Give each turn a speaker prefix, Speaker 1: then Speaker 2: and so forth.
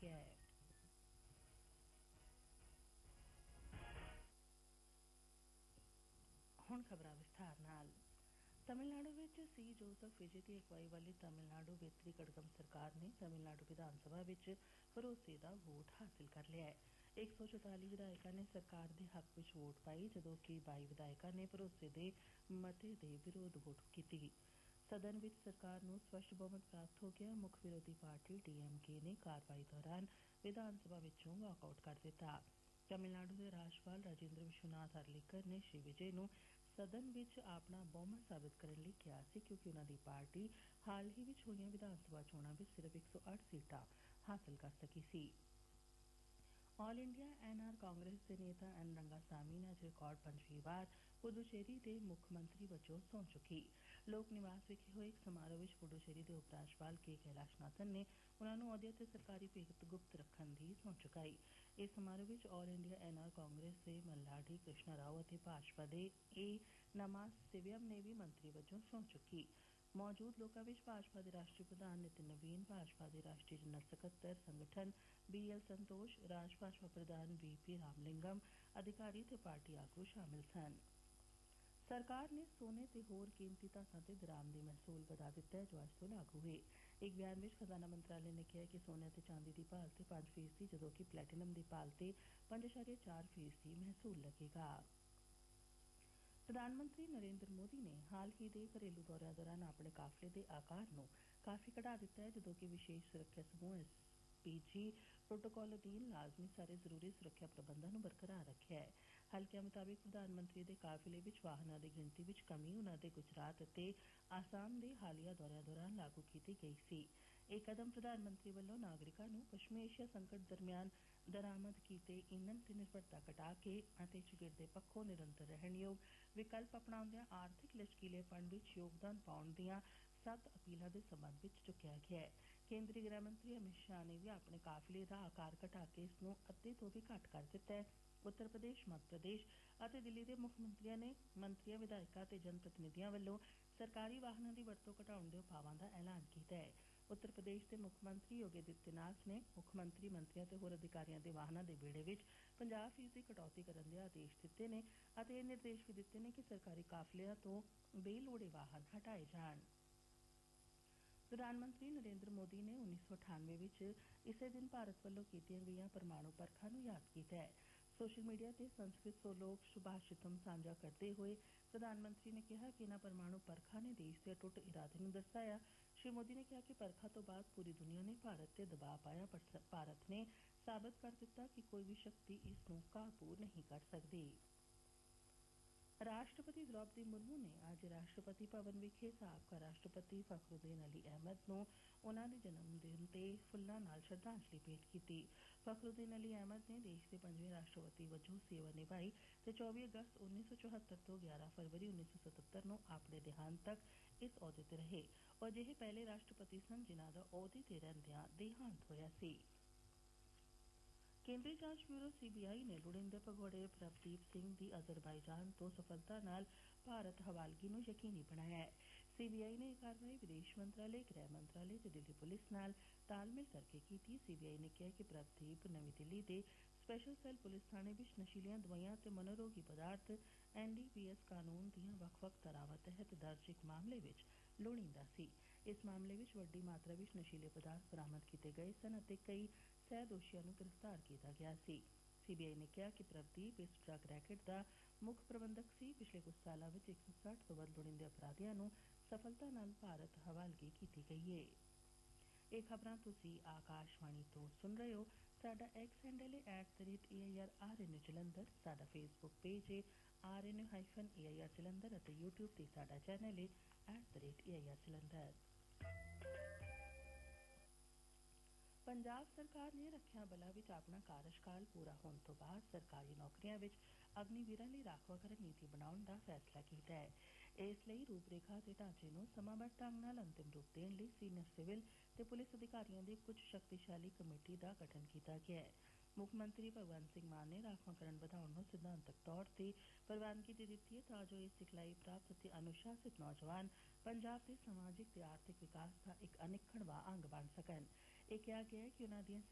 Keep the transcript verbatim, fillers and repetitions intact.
Speaker 1: आखिया है। हुण खबरां विस्तार नाल। तमिलनाडु विच सी जोसफ विजय की अगवाई वाली तमिलनाडु बेहतरी कड़गम सरकार ने तमिलनाडु विधान सभा विच भरोसे दा वोट हासिल कर लिया है। एक सौ चौताली विधायकों ने सरकार दे हक विच वोट पाई, जदों कि बाई विधायकों ने भरोसे दे मते दे विरोध वोट कीती। सदन विच सरकार नूं स्पष्ट बहुमत प्राप्त हो गया। मुख विरोधी पार्टी डी एम के ने कारवाई दौरान विधान सभा विचों वॉकआउट कर दिता। तमिलनाडु के राज्यपाल राजेंद्र विश्वनाथ आर्लेकर ने श्री विजय नूं सदन विच अपना बहुमत साबित करने लई कहा सी, क्योंकि उन्हां दी पार्टी हाल ही विच होईयां विधान सभा चोणां विच सिर्फ एक सौ अठ सीटां हासिल कर सकी सी। All India N R Congress के नेता एन रंगासामी ने अज रिकॉर्ड पंजवीं बार पुडुचेरी के मुख्यमंत्री वजों सौं चुकी। लोक निवास विखे होए एक समारोह विच पुडुचेरी के उपराज्यपाल के कैलाशनाथन ने उन्हां नूं अहुदे ते सरकारी भेत गुप्त रखण दी सौं चुकाई। इस समारोह which all India N R Congress के मल्लाडी कृष्णा राव अते भाजपा के ए नमासिवयम ने भी मंत्री वजों सौं चुकी। मौजूद लोकां विच भाजपा के राष्ट्रीय प्रधान नितिन नवीन, भाजपा के राष्ट्रीय जनरल सकत्तर संगठन बी एल संतोष, राज भाजपा प्रधान वी पी रामलिंगम, अधिकारी ते पार्टी आगू शामिल सन। सरकार ने सोने ते होर कीमती धातां ते दरामदी महसूल बधा दिता है, जो अज तो लागू हुए। एक बयान विच खजाना मंत्रालय ने कहा कि सोने ते चांदी दी भाल ते पांच फीसदी, जदों कि प्लैटिनम दी भाल ते पंज अशारिया चार फीसदी महसूल लगेगा। प्रधानमंत्री नरेंद्र मोदी ने हाल ही दे घरेलू दौरिया दौरान अपने काफिले के आकार नूं काफी घटा दिता है, जदों कि विशेष सुरक्षा समूह एस पी जी प्रोटोकॉल अधीन लाजमी सारे जरूरी सुरक्षा प्रबंधां नूं बरकरार रखिया है। हल्कियां मुताबिक प्रधानमंत्री दे काफिले विच वाहनां दी गिणती विच कमी उन्हां दे गुजरात अते आसाम दे हालिया दौरिया दौरान लागू कीती गई सी। यह कदम प्रधानमंत्री वल्लों नागरिकां नूं पश्चिमी एशिया संकट दरमियान दरामद कीते ईंधन ते निर्भरता घटा के अते चगिरदे पक्खों निरंतर रहण योग विकल्प अपनाउंदियां आर्थिक लचकीलेपन विच योगदान पाउण दियां सत्त अपीलां दे संबंध विच चुकिया गया है। केंद्रीय गृह मंत्री अमित शाह ने भी अपने काफिले का आकार घटा के इसनूं अद्धे तो भी घट कर दिता है। उत्तर प्रदेश, मध्य प्रदेश अते दिल्ली के मुख्यमंत्रियों ने मंत्रियों, विधायकों ते जनप्रतिनिधियों वल्लों सरकारी वाहनों की वरतों घटाउण दे उपावां दा ऐलान किया है। उत्तर प्रदेश के मुख्यमंत्री योगी आदित्यनाथ ने मुख्यमंत्री, मंत्रियों ते होर अधिकारियों के वाहनों के बेड़े विच पचास फीसदी कटौती करने के आदेश दिते ने अते यह निर्देश भी दिते ने कि सरकारी काफिलिਆਂ तो बेलोड़े वाहन हटाए जाण। प्रधानमंत्री नरेंद्र मोदी ने उन्नीस सौ अठानवे विच इसे दिन भारत वल्लों कीतियां गईयां परमाणु परखां नूं याद किया है। सोशल मीडिया ते संस्कृत सोलोक सुभाषितम साझा करते हुए प्रधानमंत्री ने कहा कि इन्हां परमाणु परखां ने देश के अटुट इरादे नूं दर्शाया। श्री मोदी ने कहा कि परखा तो बाद पूरी दुनिया ने भारत ते दबाव पाया, पर भारत ने साबित कर दिता कि कोई भी शक्ति इसनूं काबू नहीं कर सकती। राष्ट्रपति द्रौपदी मुर्मू ने आज राष्ट्रपति भवन विखे साबका राष्ट्रपति फखरुद्दीन अली अहमद नूं उन्हां दे जन्मदिन ते फुल्लां नाल श्रद्धांजलि भेंट कीती। फखरुद्दीन अली अहमद ने देश के पंजवें राष्ट्रपति वजों सेवा निभाई ते चौबी अगस्त उन्नीस सौ चौहत्तर तो ग्यारह फरवरी उन्नीस सौ सतहत्तर नूं अपने देहांत तक इस अहुदे ते रहे और अजिहे पहले राष्ट्रपति सन जिन्हां दा अहुदे ते रहिंदियां देहांत होया सी। केंद्रीय जांच ब्यूरो सी बी आई ने लुड़िंदे भगौड़े प्रभदीप सिंह दी अजरबाईजान तो सफलता नाल भारत हवालगी नूं यकीनी बनाया है। सी बी आई ने यह कार्रवाई विदेश मंत्रालय, गृह मंत्रालय ते दिल्ली पुलिस नाल तालमेल करके कीती। सी बी आई ने कहा कि प्रभदीप नवीं दिल्ली दे स्पैशल सैल पुलिस थाने विच नशीलियां दवाइयां ते मनोरोगी पदार्थ एन डी पी एस कानून दियां वक्ख-वक्ख धारावां तहत दर्ज इक मामले विच लोड़ींदा सी। इस मामले विच वड्डी मात्रा विच नशीले पदार्थ बरामद कीते गए सन अते कई सह दोषियां नूं गिरफ्तार किया गया सी। सी बी आई ने कहा कि प्रभदीप इस ड्रग रैकेट का मुख प्रबंधक सी। पिछले कुछ सालों में एक सौ साठ तो वध लोड़ींदे अपराधियों नूं सफलता नाल भारत हवालगी की गई है। ये खबरां तुसी आकाशवाणी तो सुन रहे हो। साडा एक्स हैंडल है at the rate A I R are N you Jalandhar, साडा फेसबुक पेज है are N you hyphen A I R Jalandhar अते यूट्यूब ते साडा चैनल है at the rate A I R Jalandhar. Punjab सरकार ने रखिया बलों विच अपना कार्यकाल पूरा होने तो बाद सरकारी नौकरियां विच अग्निवीरां लई राखवाकरण नीति बनाउण दा फैसला कीता है। इस लई रूपरेखा ते ढांचे नूं समाबद्ध ढंग नाल अंतिम रूप देण लई सीनियर सिविल ते पुलिस अधिकारियों दी कुछ शक्तिशाली कमेटी दा गठन किया गया है। मुख्यमंत्री भगवंत सिंह मान ने राखवाकरण बधाउण नूं सिद्धांतक तौर ते प्रवानगी दे दित्ती है तां जो इह सिखलाई प्राप्त अते अनुशासित नौजवान पंजाब दे समाजिक ते आर्थिक विकास का एक अनिक्खड़वां अंग बन सकन। यह कहा गया है कि उन्हां दियां